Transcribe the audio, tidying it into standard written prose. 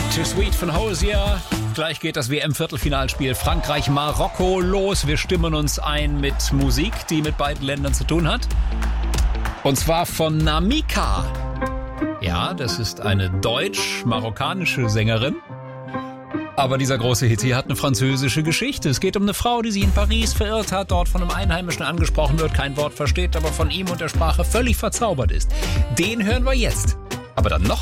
Too Sweet von Hozier. Gleich geht das WM-Viertelfinalspiel Frankreich-Marokko los. Wir stimmen uns ein mit Musik, die mit beiden Ländern zu tun hat. Und zwar von Namika. Ja, das ist eine deutsch-marokkanische Sängerin. Aber dieser große Hit hier hat eine französische Geschichte. Es geht um eine Frau, die sich in Paris verirrt hat, dort von einem Einheimischen angesprochen wird, kein Wort versteht, aber von ihm und der Sprache völlig verzaubert ist. Den hören wir jetzt. Aber dann noch